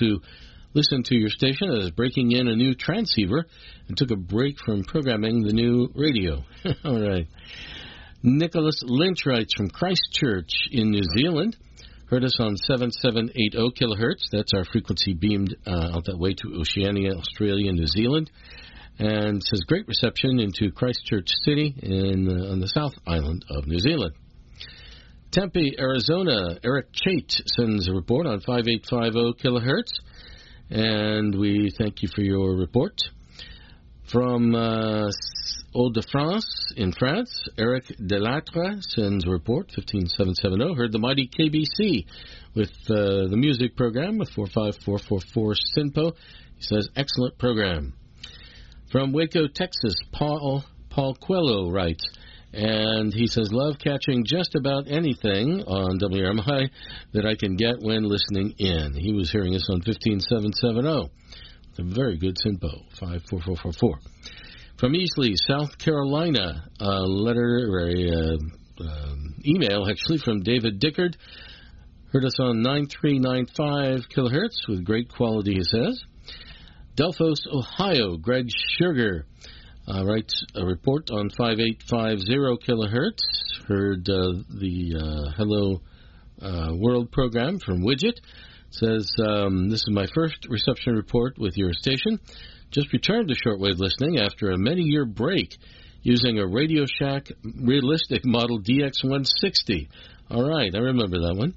to listen to your station as breaking in a new transceiver and took a break from programming the new radio. All right. Nicholas Lynch writes from Christchurch in New Zealand. Heard us on 7780 kilohertz. That's our frequency beamed out that way to Oceania, Australia, and New Zealand. And says great reception into Christchurch City on the South Island of New Zealand. Tempe, Arizona, Eric Chait sends a report on 5850 kilohertz. And we thank you for your report. From Hauts-de-France in France, Eric Delattre sends a report, 15770. Heard the mighty KBC with the music program with 45444 SINPO. He says, excellent program. From Waco, Texas, Paul Coelho writes, and he says, love catching just about anything on WRMI that I can get when listening in. He was hearing us on 15770. A very good SINPO, 54444. From Easley, South Carolina, a email actually from David Dickard. Heard us on 9395 kilohertz with great quality, he says. Delphos, Ohio, Greg Sugar writes a report on 5850 kilohertz. Heard the Hello World program from Widget. Says, this is my first reception report with your station. Just returned to shortwave listening after a many-year break using a Radio Shack Realistic Model DX160. All right, I remember that one.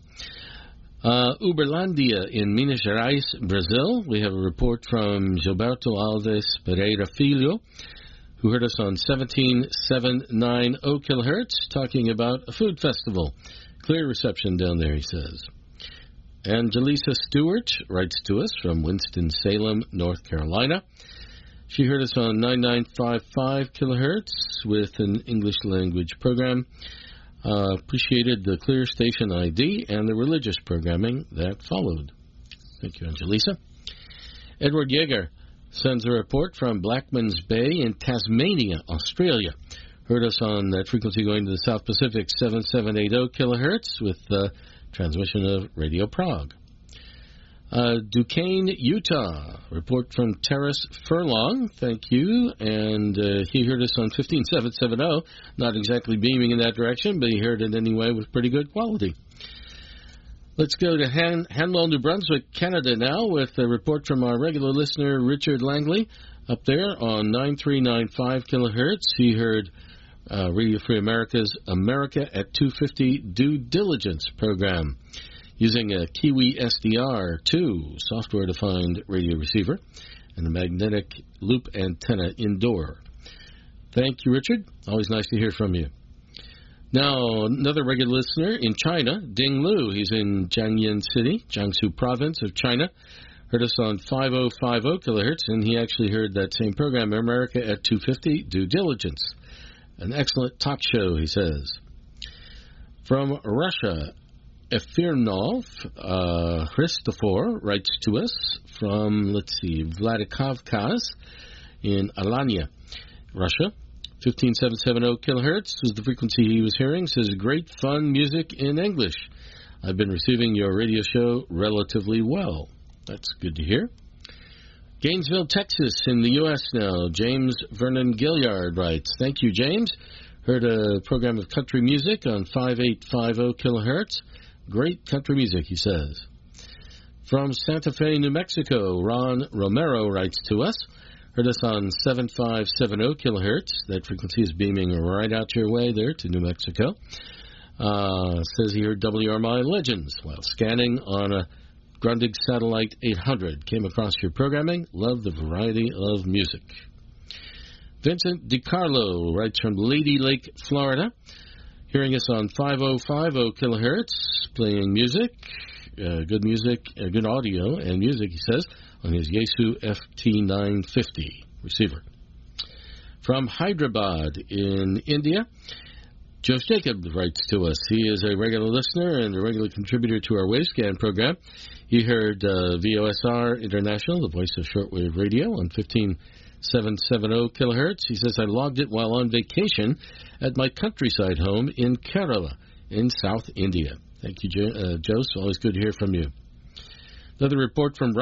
Uberlandia in Minas Gerais, Brazil. We have a report from Gilberto Alves Pereira Filho, who heard us on 17790 kilohertz, talking about a food festival. Clear reception down there, he says. Angelisa Stewart writes to us from Winston-Salem, North Carolina. She heard us on 9955 kilohertz with an English language program. Appreciated the clear station ID and the religious programming that followed. Thank you, Angelisa. Edward Yeager sends a report from Blackman's Bay in Tasmania, Australia. Heard us on that frequency going to the South Pacific, 7780 kilohertz with transmission of Radio Prague. Duquesne, Utah. Report from Terrace Furlong. Thank you. And he heard us on 15770. Not exactly beaming in that direction, but he heard it anyway with pretty good quality. Let's go to Hanwell, New Brunswick, Canada now with a report from our regular listener, Richard Langley, up there on 9395 kilohertz. He heard Radio Free America's America at 250 Due Diligence program using a Kiwi SDR2 software-defined radio receiver and a magnetic loop antenna indoor. Thank you, Richard. Always nice to hear from you. Now, another regular listener in China, Ding Lu. He's in Jiangyin City, Jiangsu Province of China. Heard us on 5050 kilohertz, and he actually heard that same program, America at 250 Due Diligence. An excellent talk show, he says. From Russia, Efirnov Christofor writes to us from, Vladikavkaz in Alania, Russia. 15770 kilohertz is the frequency he was hearing. Says, great fun music in English. I've been receiving your radio show relatively well. That's good to hear. Gainesville, Texas, in the U.S. now. James Vernon Gilliard writes, thank you, James. Heard a program of country music on 5850 kilohertz. Great country music, he says. From Santa Fe, New Mexico, Ron Romero writes to us. Heard us on 7570 kilohertz. That frequency is beaming right out your way there to New Mexico. Says he heard WRMI Legends while scanning on a Grundig Satellite 800. Came across your programming. Love the variety of music. Vincent DiCarlo writes from Lady Lake, Florida. Hearing us on 5050 kilohertz. Playing music. Good audio and music, he says, on his Yaesu FT950 receiver. From Hyderabad in India, Joe Jacob writes to us. He is a regular listener and a regular contributor to our Wavescan program. He heard VOSR International, the voice of shortwave radio, on 15770 kilohertz. He says, I logged it while on vacation at my countryside home in Kerala in South India. Thank you, Joe. It's always good to hear from you. Another report from